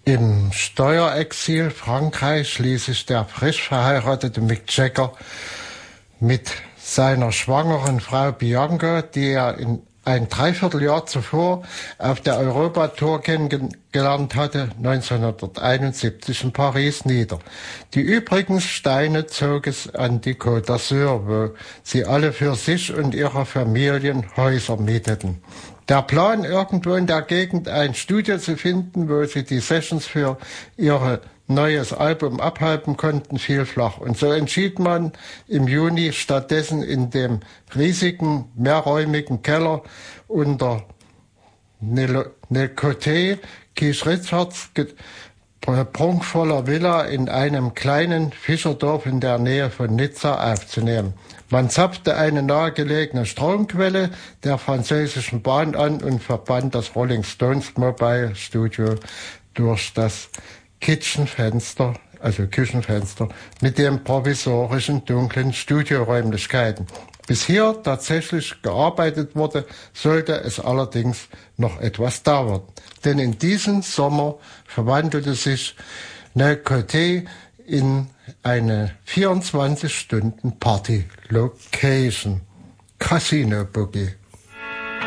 Im Steuerexil Frankreich schließt sich der frisch verheiratete Mick Jagger mit seiner schwangeren Frau Bianca, die er in ein Dreivierteljahr zuvor auf der Europatour kennengelernt hatte, 1971 in Paris nieder. Die übrigen Steine zog es an die Côte d'Azur, wo sie alle für sich und ihre Familien Häuser mieteten. Der Plan, irgendwo in der Gegend ein Studio zu finden, wo sie die Sessions für ihr neues Album abhalten konnten, fiel flach. Und so entschied man im Juni stattdessen in dem riesigen, mehrräumigen Keller unter Nel-Côté, Keith Richards prunkvoller Villa in einem kleinen Fischerdorf in der Nähe von Nizza aufzunehmen. Man zapfte eine nahegelegene Stromquelle der französischen Bahn an und verband das Rolling Stones Mobile Studio durch das Küchenfenster mit den provisorischen dunklen Studioräumlichkeiten. Bis hier tatsächlich gearbeitet wurde, sollte es allerdings noch etwas dauern. Denn in diesem Sommer verwandelte sich Nel-Côté in eine 24-Stunden-Party-Location. Casino Boogie.